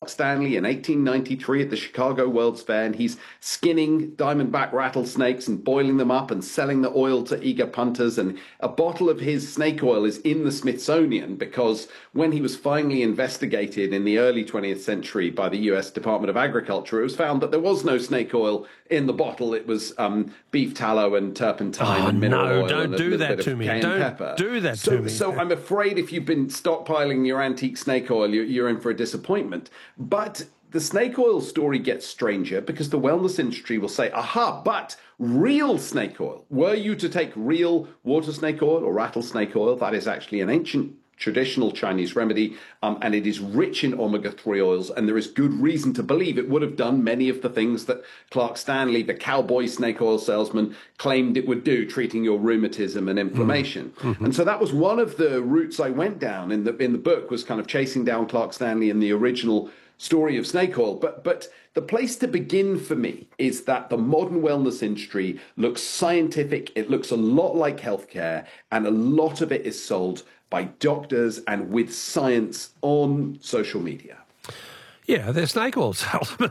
Stanley in 1893 at the Chicago World's Fair, and he's skinning diamondback rattlesnakes and boiling them up and selling the oil to eager punters. And a bottle of his snake oil is in the Smithsonian because when he was finally investigated in the early 20th century by the US Department of Agriculture, it was found that there was no snake oil in the bottle. It was beef tallow and turpentine and mineral oil. Don't and a do little that bit to of me. cayenne Don't pepper. do that to me. So I'm afraid if you've been stockpiling your antique snake oil, you're in for a disappointment. But the snake oil story gets stranger because the wellness industry will say, aha, but real snake oil. Were you to take real water snake oil or rattlesnake oil, that is actually an ancient traditional Chinese remedy, and it is rich in omega-3 oils, and there is good reason to believe it would have done many of the things that Clark Stanley, the cowboy snake oil salesman, claimed it would do, treating your rheumatism and inflammation. And so that was one of the routes I went down in the book, was kind of chasing down Clark Stanley and the original story of snake oil. But the place to begin for me is that the modern wellness industry looks scientific, it looks a lot like healthcare, and a lot of it is sold by doctors and with science on social media. Yeah, they're snake oil salesmen.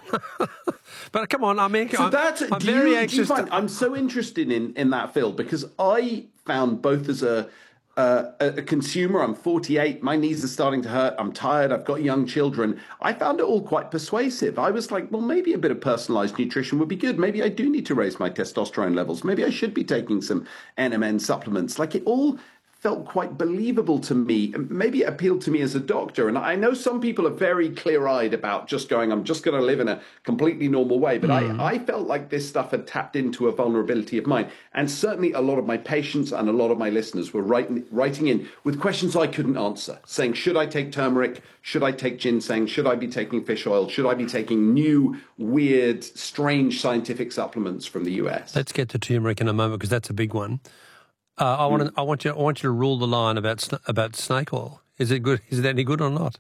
But come on, I mean, so I'm very anxious. I'm so interested in that field because I found both as a consumer, I'm 48, my knees are starting to hurt, I'm tired, I've got young children. I found it all quite persuasive. I was like, well, maybe a bit of personalized nutrition would be good. Maybe I do need to raise my testosterone levels. Maybe I should be taking some NMN supplements. Like, it all felt quite believable to me. Maybe it appealed to me as a doctor. And I know some people are very clear-eyed about just going, I'm just going to live in a completely normal way. But I felt like this stuff had tapped into a vulnerability of mine. And certainly a lot of my patients and a lot of my listeners were writing in with questions I couldn't answer, saying, should I take turmeric? Should I take ginseng? Should I be taking fish oil? Should I be taking new, weird, strange scientific supplements from the US? Let's get to turmeric in a moment because that's a big one. I want you to rule the line about snake oil. Is it good? Is it any good or not?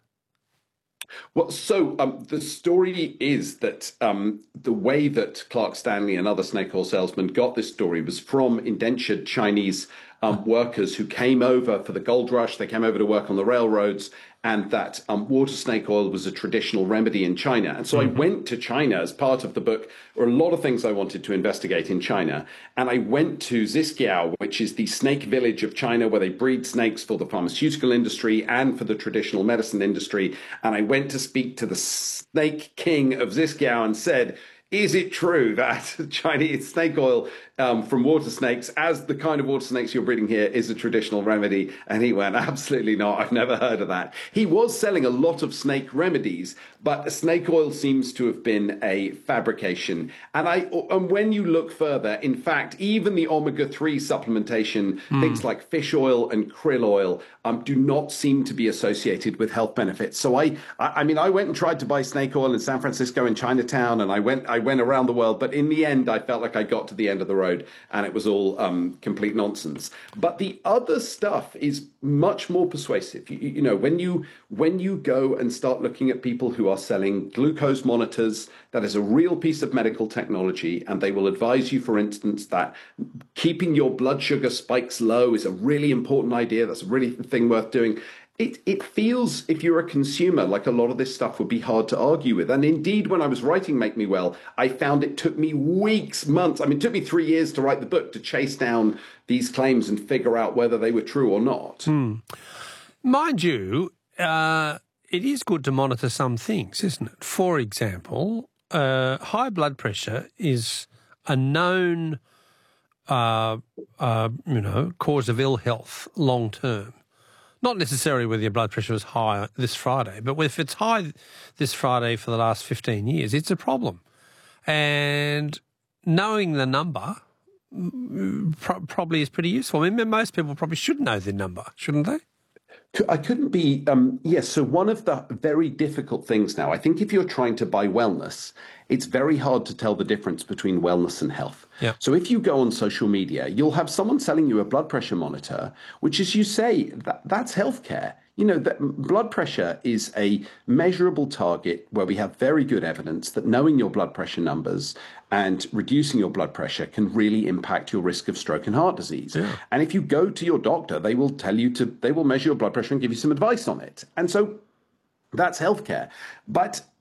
Well, so the story is that the way that Clark Stanley and other snake oil salesmen got this story was from indentured Chinese workers who came over for the gold rush. They came over to work on the railroads, and that water snake oil was a traditional remedy in China. And so I went to China as part of the book. There were a lot of things I wanted to investigate in China. And I went to Zizkiao, which is the snake village of China, where they breed snakes for the pharmaceutical industry and for the traditional medicine industry. And I went to speak to the snake king of Zizkiao and said, is it true that Chinese snake oil from water snakes, as the kind of water snakes you're breeding here, is a traditional remedy? And he went, absolutely not. I've never heard of that. He was selling a lot of snake remedies, but snake oil seems to have been a fabrication. And when you look further, in fact, even the omega-3 supplementation, things like fish oil and krill oil, do not seem to be associated with health benefits. So I mean, I went and tried to buy snake oil in San Francisco and Chinatown, and I went around the world, but in the end, I felt like I got to the end of the road and it was all complete nonsense. But the other stuff is much more persuasive. You know, when you go and start looking at people who are selling glucose monitors, that is a real piece of medical technology, and they will advise you, for instance, that keeping your blood sugar spikes low is a really important idea. That's a really thing worth doing. It feels, if you're a consumer, like a lot of this stuff would be hard to argue with. And indeed, when I was writing Make Me Well, I found it took me weeks, months. I mean, it took me 3 years to write the book to chase down these claims and figure out whether they were true or not. Mind you, it is good to monitor some things, isn't it? For example, high blood pressure is a known, cause of ill health long term. Not necessarily whether your blood pressure is high this Friday, but if it's high this Friday for the last 15 years, it's a problem. And knowing the number probably is pretty useful. I mean, most people probably should know their number, shouldn't they? I couldn't be, yes. So one of the very difficult things now, I think if you're trying to buy wellness, it's very hard to tell the difference between wellness and health. Yeah. So if you go on social media, you'll have someone selling you a blood pressure monitor, which, as you say, that's healthcare. You know, that blood pressure is a measurable target where we have very good evidence that knowing your blood pressure numbers and reducing your blood pressure can really impact your risk of stroke and heart disease. Yeah. And if you go to your doctor, they will measure your blood pressure and give you some advice on it. And so that's healthcare. But